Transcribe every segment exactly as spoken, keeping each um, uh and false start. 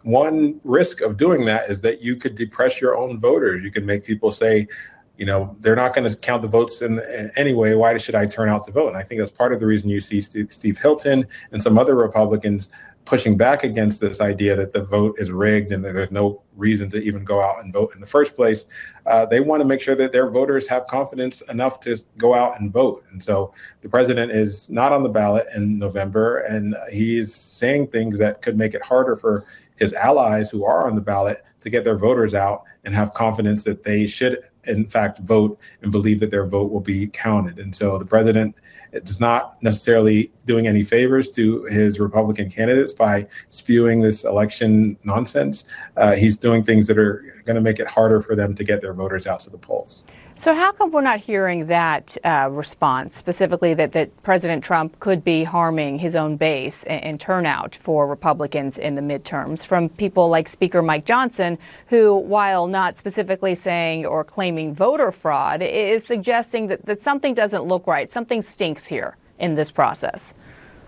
one risk of doing that is that you could depress your own voters. You can make people say, you know, they're not going to count the votes in, in anyway. Why should I turn out to vote? And I think that's part of the reason you see Steve, Steve Hilton and some other Republicans pushing back against this idea that the vote is rigged and that there's no reason to even go out and vote in the first place. Uh, they want to make sure that their voters have confidence enough to go out and vote. And so the president is not on the ballot in November, and he's saying things that could make it harder for his allies who are on the ballot to get their voters out and have confidence that they should, in fact, vote and believe that their vote will be counted. And so the president is not necessarily doing any favors to his Republican candidates by spewing this election nonsense. Uh, he's doing things that are going to make it harder for them to get their voters out to the polls. So how come we're not hearing that uh, response, specifically that, that President Trump could be harming his own base and, and turnout for Republicans in the midterms from people like Speaker Mike Johnson, who, while not specifically saying or claiming voter fraud, is suggesting that, that something doesn't look right, something stinks here in this process?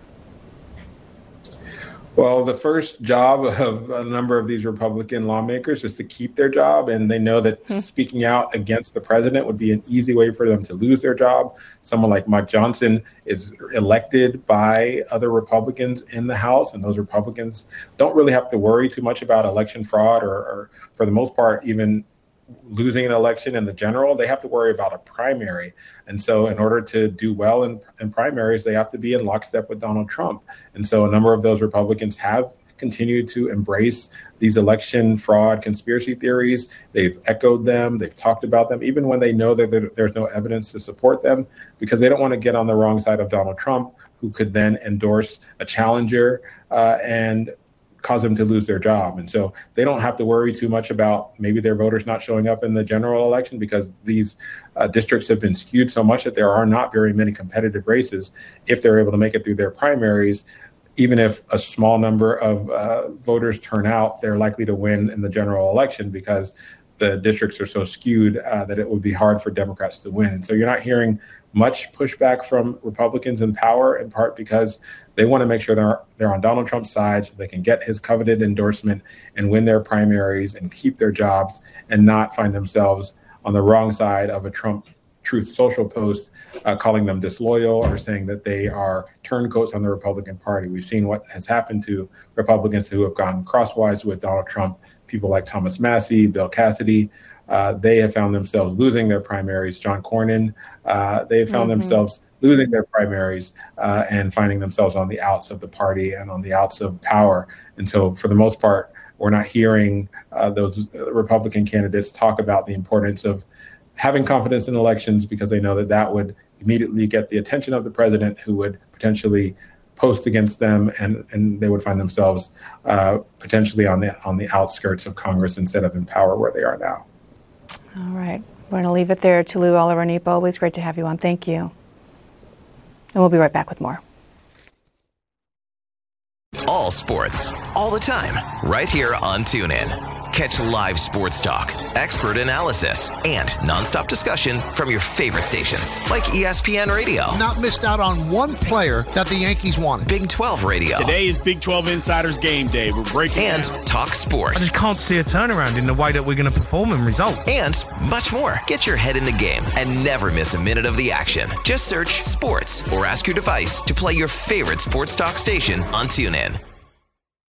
Well, the first job of a number of these Republican lawmakers is to keep their job, and they know that hmm. speaking out against the president would be an easy way for them to lose their job. Someone like Mike Johnson is elected by other Republicans in the House, and those Republicans don't really have to worry too much about election fraud or, or for the most part, even losing an election in the general. They have to worry about a primary. And so in order to do well in, in primaries, they have to be in lockstep with Donald Trump. And so a number of those Republicans have continued to embrace these election fraud conspiracy theories. They've echoed them. They've talked about them, even when they know that there, there's no evidence to support them, because they don't want to get on the wrong side of Donald Trump, who could then endorse a challenger uh, and cause them to lose their job. And so they don't have to worry too much about maybe their voters not showing up in the general election, because these uh, districts have been skewed so much that there are not very many competitive races. If they're able to make it through their primaries, even if a small number of uh, voters turn out, they're likely to win in the general election because the districts are so skewed uh, that it would be hard for Democrats to win. And so you're not hearing much pushback from Republicans in power, in part because they want to make sure they're they're on Donald Trump's side so they can get his coveted endorsement and win their primaries and keep their jobs and not find themselves on the wrong side of a Trump Truth Social post uh, calling them disloyal or saying that they are turncoats on the Republican Party. We've seen what has happened to Republicans who have gone crosswise with Donald Trump, people like Thomas Massie, Bill Cassidy. Uh, they have found themselves losing their primaries. John Cornyn, uh, they have found mm-hmm. themselves losing their primaries uh, and finding themselves on the outs of the party and on the outs of power. And so for the most part, we're not hearing uh, those Republican candidates talk about the importance of having confidence in elections, because they know that that would immediately get the attention of the president, who would potentially post against them, and, and they would find themselves uh, potentially on the on the outskirts of Congress instead of in power where they are now. All right. We're going to leave it there. Tolu Olorunnipa, always great to have you on. Thank you. And we'll be right back with more. All sports, all the time, right here on TuneIn. Catch live sports talk, expert analysis, and nonstop discussion from your favorite stations like E S P N Radio. Not missed out on one player that the Yankees wanted. Big twelve Radio. Today is Big twelve Insiders Game Day. We're breaking And down. Talk sports. I just can't see a turnaround in the way that we're going to perform and result. And much more. Get your head in the game and never miss a minute of the action. Just search sports or ask your device to play your favorite sports talk station on TuneIn.